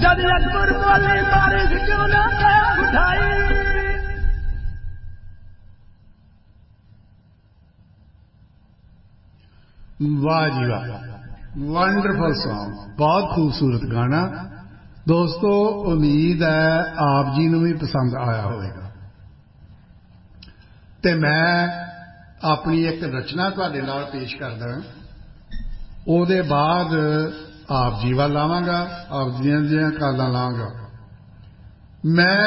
जद अकबर बोले बारिश क्यों ना उठाई। वाह जी वाह, वंडरफुल सॉन्ग, बहुत खूबसूरत गाना। दोस्तों उम्मीद है आप जी ਨੂੰ भी पसंद आया होगा। ਤੇ मैं अपनी एक रचना ਤੁਹਾਡੇ ਨਾਲ पेश करदा, ਉਹਦੇ बाद आप जी ਵੱਲ ਆਵਾਂਗਾ, आप ਦੀਆਂ ਕਾਲਾਂ ਲਾਂਗਾ। मैं